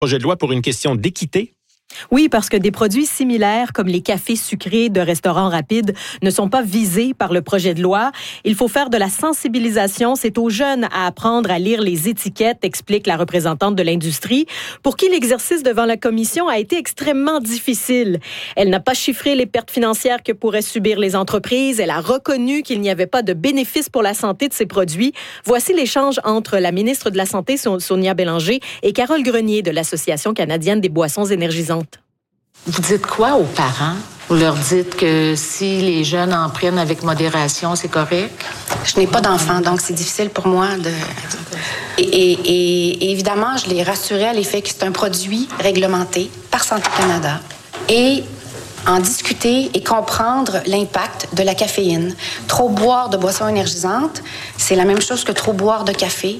Projet de loi pour une question d'équité? Oui, parce que des produits similaires comme les cafés sucrés de restaurants rapides ne sont pas visés par le projet de loi. Il faut faire de la sensibilisation. C'est aux jeunes à apprendre à lire les étiquettes, explique la représentante de l'industrie, pour qui l'exercice devant la commission a été extrêmement difficile. Elle n'a pas chiffré les pertes financières que pourraient subir les entreprises. Elle a reconnu qu'il n'y avait pas de bénéfice pour la santé de ces produits. Voici l'échange entre la ministre de la Santé, Sonia Bélanger, et Carole Grenier de l'Association canadienne des boissons énergisantes. Vous dites quoi aux parents? Vous leur dites que si les jeunes en prennent avec modération, c'est correct? Je n'ai pas d'enfant, donc c'est difficile pour moi de... Et évidemment, je les rassurais à l'effet que c'est un produit réglementé par Santé Canada. Et en discuter et comprendre l'impact de la caféine. Trop boire de boissons énergisantes, c'est la même chose que trop boire de café.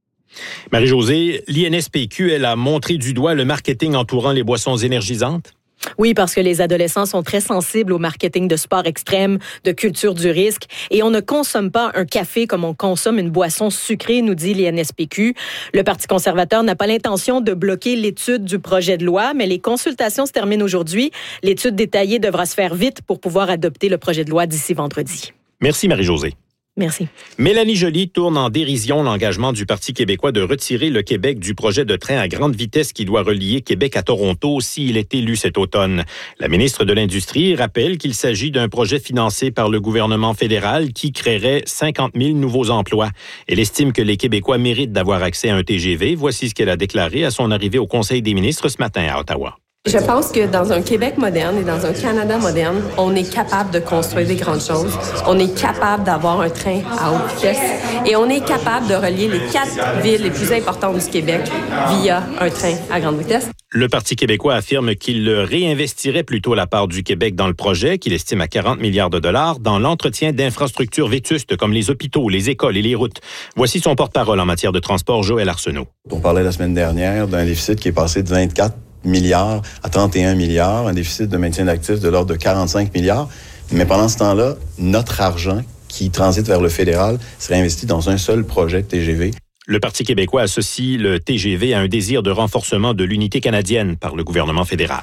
Marie-Josée, l'INSPQ, elle a montré du doigt le marketing entourant les boissons énergisantes? Oui, parce que les adolescents sont très sensibles au marketing de sport extrême, de culture du risque. Et on ne consomme pas un café comme on consomme une boisson sucrée, nous dit l'INSPQ. Le Parti conservateur n'a pas l'intention de bloquer l'étude du projet de loi, mais les consultations se terminent aujourd'hui. L'étude détaillée devra se faire vite pour pouvoir adopter le projet de loi d'ici vendredi. Merci, Marie-Josée. Merci. Mélanie Joly tourne en dérision l'engagement du Parti québécois de retirer le Québec du projet de train à grande vitesse qui doit relier Québec à Toronto s'il est élu cet automne. La ministre de l'Industrie rappelle qu'il s'agit d'un projet financé par le gouvernement fédéral qui créerait 50 000 nouveaux emplois. Elle estime que les Québécois méritent d'avoir accès à un TGV. Voici ce qu'elle a déclaré à son arrivée au Conseil des ministres ce matin à Ottawa. Je pense que dans un Québec moderne et dans un Canada moderne, on est capable de construire des grandes choses. On est capable d'avoir un train à haute vitesse et on est capable de relier les 4 villes les plus importantes du Québec via un train à grande vitesse. Le Parti québécois affirme qu'il réinvestirait plutôt la part du Québec dans le projet, qu'il estime à 40 milliards de dollars, dans l'entretien d'infrastructures vétustes comme les hôpitaux, les écoles et les routes. Voici son porte-parole en matière de transport, Joël Arsenault. On parlait la semaine dernière d'un déficit qui est passé de 24 milliards à 31 milliards, un déficit de maintien d'actifs de l'ordre de 45 milliards. Mais pendant ce temps-là, notre argent qui transite vers le fédéral serait investi dans un seul projet de TGV. Le Parti québécois associe le TGV à un désir de renforcement de l'unité canadienne par le gouvernement fédéral.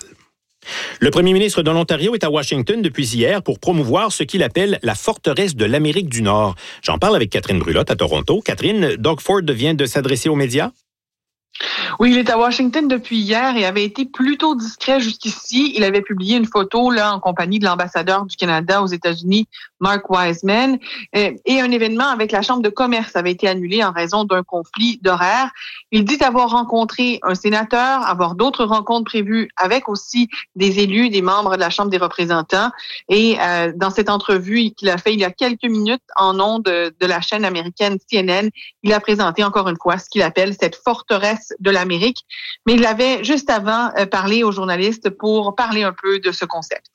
Le premier ministre de l'Ontario est à Washington depuis hier pour promouvoir ce qu'il appelle la forteresse de l'Amérique du Nord. J'en parle avec Catherine Brulotte à Toronto. Catherine, Doug Ford vient de s'adresser aux médias. Oui, il est à Washington depuis hier et avait été plutôt discret jusqu'ici. Il avait publié une photo là en compagnie de l'ambassadeur du Canada aux États-Unis, Mark Wiseman, et un événement avec la Chambre de commerce avait été annulé en raison d'un conflit d'horaire. Il dit avoir rencontré un sénateur, avoir d'autres rencontres prévues avec aussi des élus, des membres de la Chambre des représentants. Et dans cette entrevue qu'il a fait il y a quelques minutes en ondes de la chaîne américaine CNN, il a présenté encore une fois ce qu'il appelle cette forteresse de l'Amérique. Mais il avait juste avant parlé aux journalistes pour parler un peu de ce concept.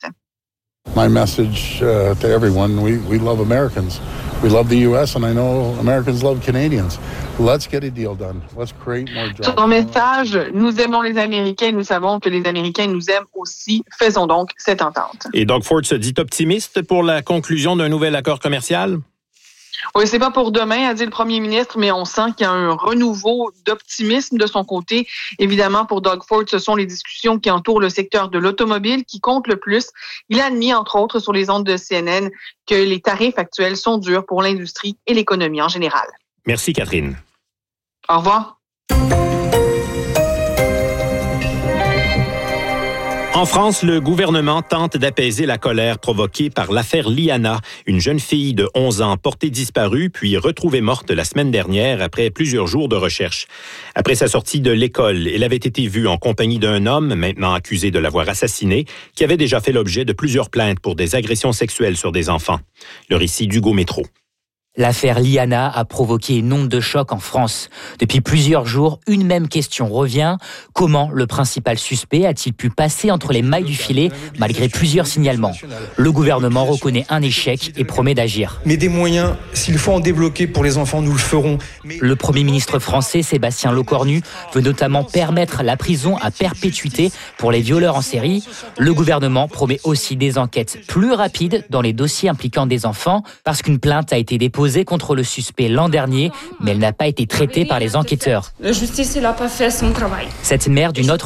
My message to everyone, we love Americans. We love the U.S. and I know Americans love Canadians. Let's get a deal done. Let's create more jobs. Son message, nous aimons les Américains, nous savons que les Américains nous aiment aussi. Faisons donc cette entente. Et Doug Ford se dit optimiste pour la conclusion d'un nouvel accord commercial? Oui, c'est pas pour demain, a dit le premier ministre, mais on sent qu'il y a un renouveau d'optimisme de son côté. Évidemment, pour Doug Ford, ce sont les discussions qui entourent le secteur de l'automobile qui comptent le plus. Il a admis, entre autres, sur les ondes de CNN, que les tarifs actuels sont durs pour l'industrie et l'économie en général. Merci, Catherine. Au revoir. En France, le gouvernement tente d'apaiser la colère provoquée par l'affaire Liana, une jeune fille de 11 ans portée disparue puis retrouvée morte la semaine dernière après plusieurs jours de recherche. Après sa sortie de l'école, elle avait été vue en compagnie d'un homme, maintenant accusé de l'avoir assassinée, qui avait déjà fait l'objet de plusieurs plaintes pour des agressions sexuelles sur des enfants. Le récit d'Hugo Métro. L'affaire Liana a provoqué une onde de choc en France. Depuis plusieurs jours, une même question revient. Comment le principal suspect a-t-il pu passer entre les mailles du filet malgré plusieurs signalements? Le gouvernement reconnaît un échec et promet d'agir. Mais des moyens, s'il faut en débloquer pour les enfants, nous le ferons. Le Premier ministre français, Sébastien Lecornu, veut notamment permettre la prison à perpétuité pour les violeurs en série. Le gouvernement promet aussi des enquêtes plus rapides dans les dossiers impliquant des enfants parce qu'une plainte a été déposée déposée contre le suspect l'an dernier, mais elle n'a pas été traitée par les enquêteurs. La justice n'a pas fait son travail. Cette mère d'une autre